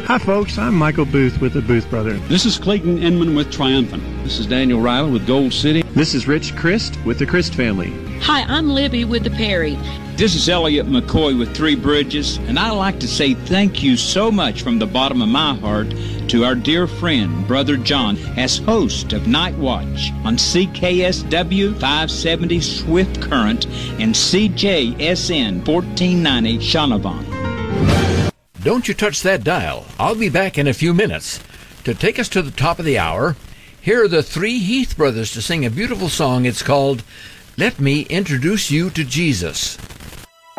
Hi, folks. I'm Michael Booth with the Booth Brothers. This is Clayton Inman with Triumphant. This is Daniel Riley with Gold City. This is Rich Christ with the Christ family. Hi, I'm Libby with the Perry. This is Elliot McCoy with Three Bridges, and I'd like to say thank you so much from the bottom of my heart to our dear friend, Brother John, as host of Night Watch on CKSW 570 Swift Current and CJSN 1490 Shaunavon. Don't you touch that dial. I'll be back in a few minutes. To take us to the top of the hour, here are the three Heath brothers to sing a beautiful song. It's called Let Me Introduce You to Jesus.